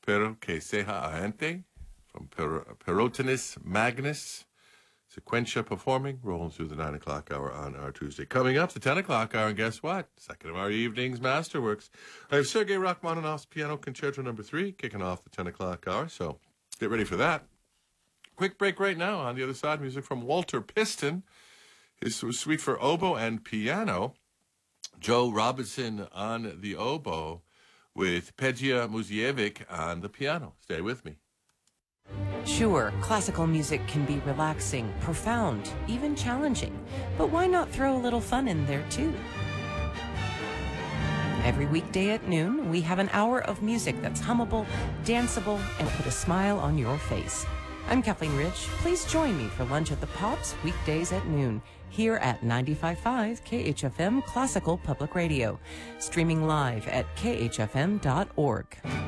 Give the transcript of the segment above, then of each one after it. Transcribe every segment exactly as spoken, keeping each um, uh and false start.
Pero que sea aente from per- Perotinus Magnus. Sequentia performing, rolling through the nine o'clock hour on our Tuesday. Coming up, the ten o'clock hour, and guess what? Second of our evening's Masterworks. I have Sergei Rachmaninoff's Piano Concerto number three kicking off the ten o'clock hour, so get ready for that. Quick break right now. On the other side, music from Walter Piston. His suite for oboe and piano. Joe Robinson on the oboe with Peja Muzievic on the piano. Stay with me. Sure, classical music can be relaxing, profound, even challenging, but why not throw a little fun in there too? Every weekday at noon, we have an hour of music that's hummable, danceable, and put a smile on your face. I'm Kathleen Rich. Please join me for lunch at the Pops weekdays at noon here at ninety-five point five K H F M Classical Public Radio, streaming live at K H F M dot org.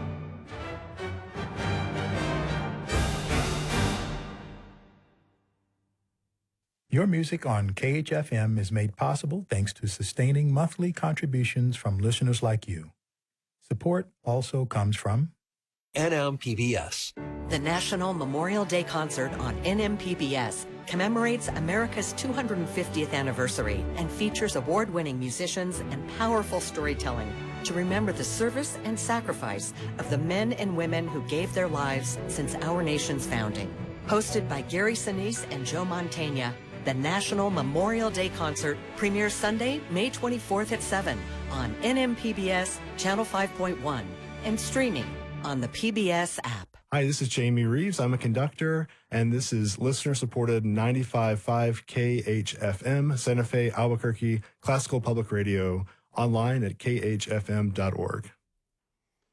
Your music on K H F M is made possible thanks to sustaining monthly contributions from listeners like you. Support also comes from N M P B S. The National Memorial Day Concert on N M P B S commemorates America's two hundred fiftieth anniversary and features award-winning musicians and powerful storytelling to remember the service and sacrifice of the men and women who gave their lives since our nation's founding. Hosted by Gary Sinise and Joe Mantegna, the National Memorial Day Concert premieres Sunday, May twenty-fourth at seven on N M P B S Channel five point one and streaming on the P B S app. Hi, this is Jamie Reeves. I'm a conductor, and this is listener-supported ninety-five point five K H F M, Santa Fe, Albuquerque, Classical Public Radio, online at K H F M dot org.